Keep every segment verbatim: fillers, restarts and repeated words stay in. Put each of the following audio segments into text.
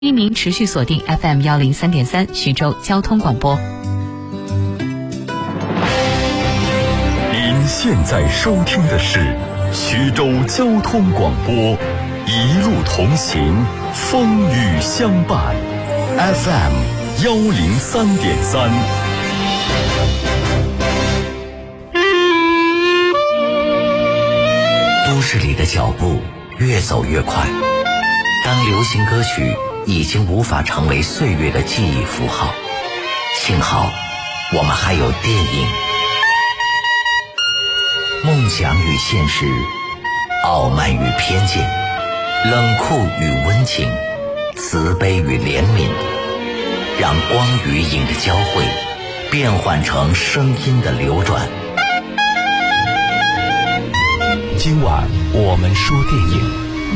一名持续锁定 F M 幺零三点三徐州交通广播。 您现在收听的是徐州交通广播，一路同行，风雨相伴 ，F M 幺零三点三。 都市里的脚步越走越快，当流行歌曲已经无法成为岁月的记忆符号，幸好我们还有电影。梦想与现实，傲慢与偏见，冷酷与温情，慈悲与怜悯，让光与影的交汇变换成声音的流转。 今晚我们说电影。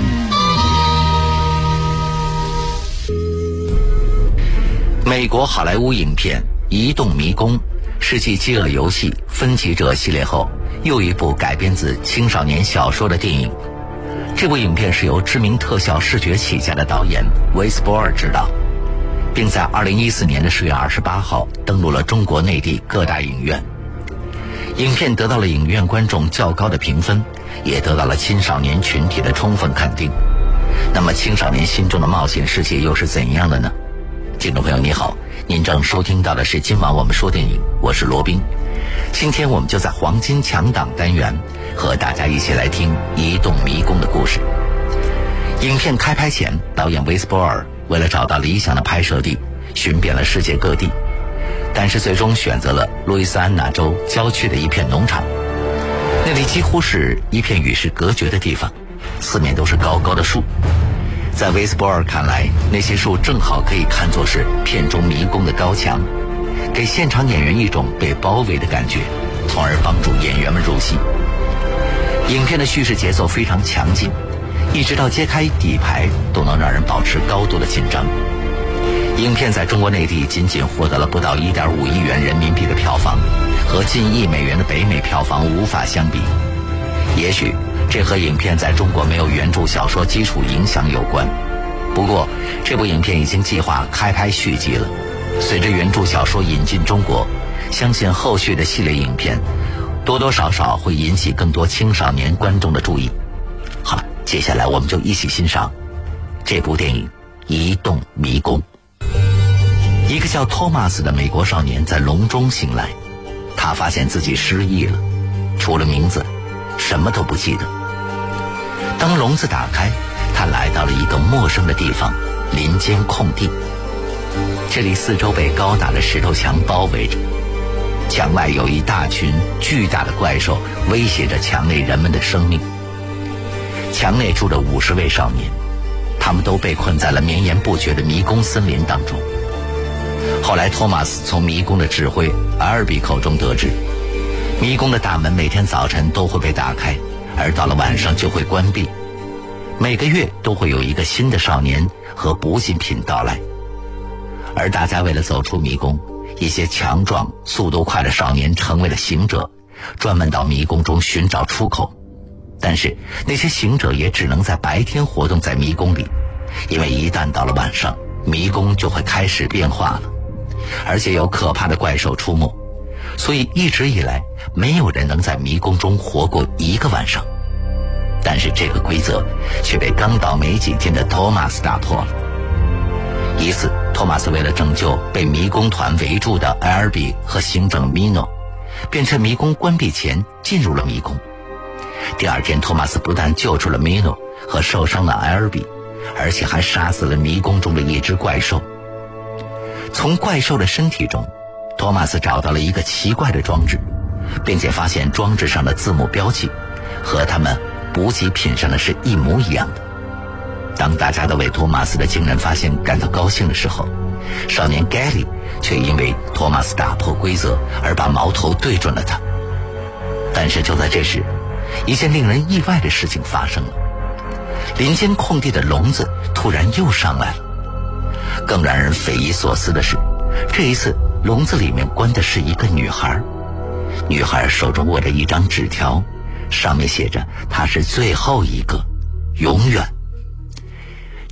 美国好莱坞影片《移动迷宫》是继《饥饿游戏》《分歧者》系列后又一部改编自青少年小说的电影。这部影片是由知名特效视觉起家的导演韦斯博尔执导，并在二零一四年的十月二十八号登陆了中国内地各大影院。影片得到了影院观众较高的评分，也得到了青少年群体的充分肯定。那么青少年心中的冒险世界又是怎样的呢？听众朋友你好，您正收听到的是今晚我们说电影，我是罗宾。今天我们就在黄金强档单元和大家一起来听《移动迷宫》的故事。影片开拍前，导演韦斯博尔为了找到理想的拍摄地，寻遍了世界各地，但是最终选择了路易斯安那州郊区的一片农场。那里几乎是一片与世隔绝的地方，四面都是高高的树。在韦斯博尔看来，那些树正好可以看作是片中迷宫的高墙，给现场演员一种被包围的感觉，从而帮助演员们入戏。影片的叙事节奏非常强劲，一直到揭开底牌都能让人保持高度的紧张。影片在中国内地仅仅获得了不到 一点五亿元人民币的票房，和近亿美元的北美票房无法相比。也许这和影片在中国没有原著小说基础影响有关。不过这部影片已经计划开拍续集了，随着原著小说引进中国，相信后续的系列影片多多少少会引起更多青少年观众的注意。好了，接下来我们就一起欣赏这部电影《移动迷宫》。一个叫托马斯的美国少年在笼中醒来，他发现自己失忆了，除了名字什么都不记得。当笼子打开，他来到了一个陌生的地方，林间空地。这里四周被高大的石头墙包围着，墙外有一大群巨大的怪兽威胁着墙内人们的生命。墙内住着五十位少年，他们都被困在了绵延不绝的迷宫森林当中。后来托马斯从迷宫的指挥阿尔比口中得知，迷宫的大门每天早晨都会被打开，而到了晚上就会关闭。每个月都会有一个新的少年和补给品到来，而大家为了走出迷宫，一些强壮速度快的少年成为了行者，专门到迷宫中寻找出口。但是那些行者也只能在白天活动在迷宫里，因为一旦到了晚上，迷宫就会开始变化了，而且有可怕的怪兽出没，所以一直以来没有人能在迷宫中活过一个晚上。但是这个规则却被刚到没几天的托马斯打破了。一次，托马斯为了拯救被迷宫团围住的埃尔比和行政米诺，便趁迷宫关闭前进入了迷宫。第二天，托马斯不但救出了米诺和受伤的埃尔比，而且还杀死了迷宫中的一只怪兽。从怪兽的身体中，托马斯找到了一个奇怪的装置，并且发现装置上的字母标记和他们补给品上的是一模一样的。当大家都为托马斯的惊人发现感到高兴的时候，少年盖利却因为托马斯打破规则而把矛头对准了他。但是就在这时，一件令人意外的事情发生了，林间空地的笼子突然又上来了。更让人匪夷所思的是，这一次笼子里面关的是一个女孩。女孩手中握着一张纸条，上面写着她是最后一个，永远。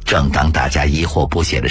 正当大家疑惑不解的